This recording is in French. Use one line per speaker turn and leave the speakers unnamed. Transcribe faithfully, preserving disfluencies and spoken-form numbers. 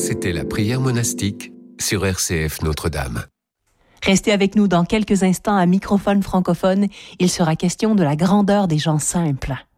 C'était la prière monastique sur R C F Notre-Dame.
Restez avec nous dans quelques instants à Microphone francophone. Il sera question de la grandeur des gens simples.